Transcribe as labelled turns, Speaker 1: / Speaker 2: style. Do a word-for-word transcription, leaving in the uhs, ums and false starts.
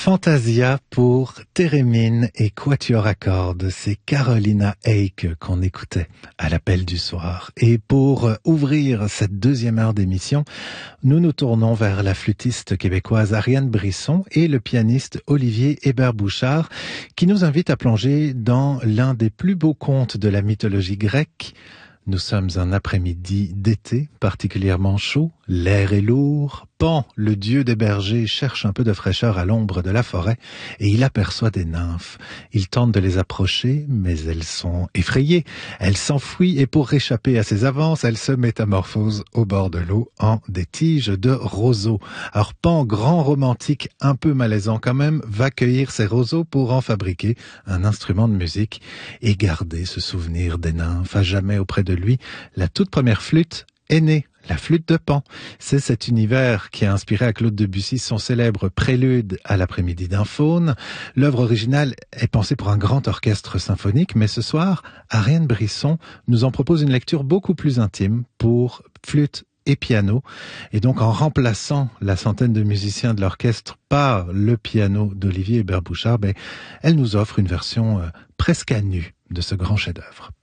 Speaker 1: Fantasia pour Thérémine et Quatuor à cordes. C'est Carolina Eyck qu'on écoutait à l'appel du soir. Et pour ouvrir cette deuxième heure d'émission, nous nous tournons vers la flûtiste québécoise Ariane Brisson et le pianiste Olivier Hébert-Bouchard qui nous invitent à plonger dans l'un des plus beaux contes de la mythologie grecque. Nous sommes un après-midi d'été particulièrement chaud, l'air est lourd. Pan, le dieu des bergers, cherche un peu de fraîcheur à l'ombre de la forêt et il aperçoit des nymphes. Il tente de les approcher, mais elles sont effrayées. Elles s'enfuient et pour réchapper à ses avances, elles se métamorphosent au bord de l'eau en des tiges de roseaux. Alors Pan, grand romantique, un peu malaisant quand même, va cueillir ces roseaux pour en fabriquer un instrument de musique et garder ce souvenir des nymphes à jamais auprès de lui. La toute première flûte est née. La flûte de Pan, c'est cet univers qui a inspiré à Claude Debussy son célèbre prélude à l'après-midi d'un faune. L'œuvre originale est pensée pour un grand orchestre symphonique, mais ce soir, Ariane Brisson nous en propose une lecture beaucoup plus intime pour flûte et piano. Et donc, en remplaçant la centaine de musiciens de l'orchestre par le piano d'Olivier Hébert-Bouchard, ben, elle nous offre une version euh, presque à nu de ce grand chef-d'œuvre.